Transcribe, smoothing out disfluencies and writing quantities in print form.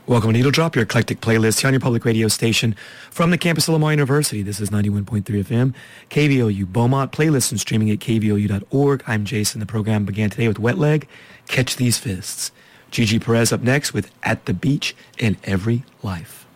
Welcome to Needle Drop, your eclectic playlist here on your public radio station from the campus of Lamar University. This is 91.3 FM, KVOU Beaumont, playlist and streaming at kvou.org. I'm Jason. The program began today with Wet Leg, Catch These Fists. Gigi Perez up next with At the Beach in Every Life.